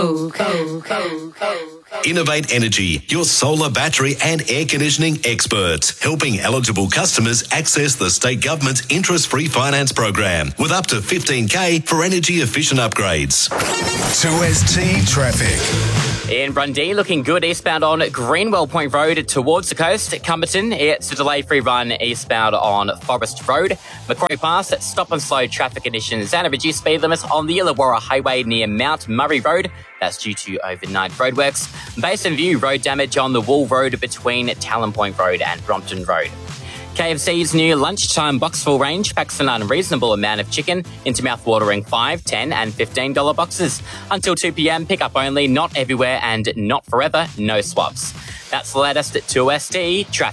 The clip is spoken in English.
Innovate Energy, your solar, battery and air conditioning experts, helping eligible customers access the state government's interest-free finance program with up to $15,000 for energy-efficient upgrades. 2ST Traffic. In Brundee, looking good eastbound on Greenwell Point Road towards the coast. At Cumberton, it's a delay-free run eastbound on Forest Road. Macquarie Pass, stop and slow traffic conditions and a reduced speed limit on the Illawarra Highway near Mount Murray Road. That's due to overnight roadworks. Basin View, road damage on the Wool Road between Talon Point Road and Brompton Road. KFC's new lunchtime Boxful range packs an unreasonable amount of chicken into mouth-watering $5, $10 and $15 boxes. Until 2 p.m, pick up only, not everywhere and not forever, no swaps. That's the latest at 2ST Traffic.